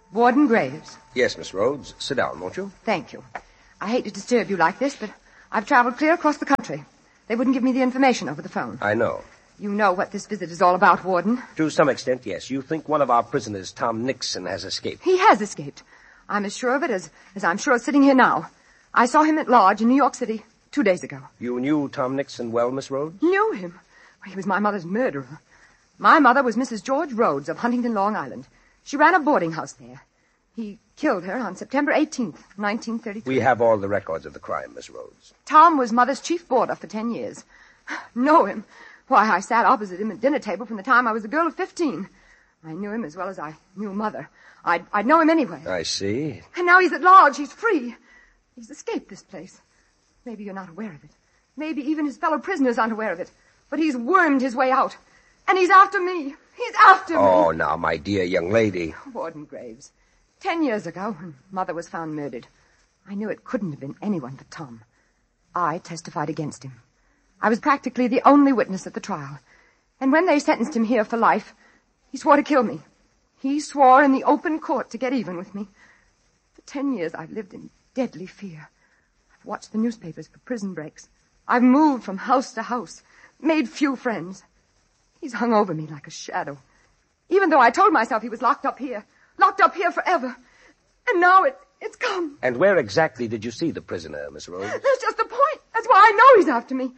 Warden Graves. Yes, Miss Rhodes. Sit down, won't you? Thank you. I hate to disturb you like this, but I've traveled clear across the country. They wouldn't give me the information over the phone. I know. You know what this visit is all about, Warden. To some extent, yes. You think one of our prisoners, Tom Nixon, has escaped. He has escaped. I'm as sure of it as I'm sure of sitting here now. I saw him at Lodge in New York City 2 days ago. You knew Tom Nixon well, Miss Rhodes? Knew him? He was my mother's murderer. My mother was Mrs. George Rhodes of Huntington, Long Island. She ran a boarding house there. He killed her on September 18th, 1933. We have all the records of the crime, Miss Rhodes. Tom was Mother's chief boarder for 10 years. Know him? Why, I sat opposite him at dinner table from the time I was a girl of 15. I knew him as well as I knew Mother. I'd know him anyway. I see. And now he's at Lodge. He's free. He's escaped this place. Maybe you're not aware of it. Maybe even his fellow prisoners aren't aware of it. But he's wormed his way out. And he's after me. He's after me. Oh, now, my dear young lady. Warden Graves. 10 years ago, when Mother was found murdered, I knew it couldn't have been anyone but Tom. I testified against him. I was practically the only witness at the trial. And when they sentenced him here for life, he swore to kill me. He swore in the open court to get even with me. For 10 years, I've lived in deadly fear. I've watched the newspapers for prison breaks. I've moved from house to house, made few friends. He's hung over me like a shadow. Even though I told myself he was locked up here forever. And now it's come. And where exactly did you see the prisoner, Miss Rhodes? That's just the point. That's why I know he's after me.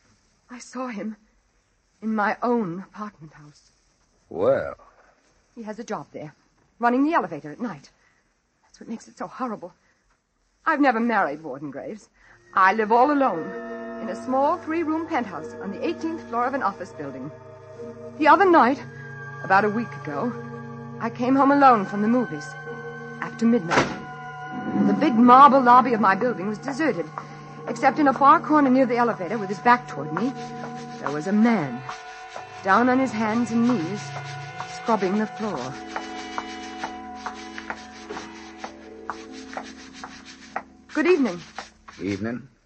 I saw him in my own apartment house. Well. He has a job there, running the elevator at night. That's what makes it so horrible. I've never married, Warden Graves. I live all alone in a small 3-room penthouse on the 18th floor of an office building. The other night, about a week ago, I came home alone from the movies after midnight. The big marble lobby of my building was deserted, except in a far corner near the elevator with his back toward me, there was a man, down on his hands and knees, scrubbing the floor. Good evening. Evening.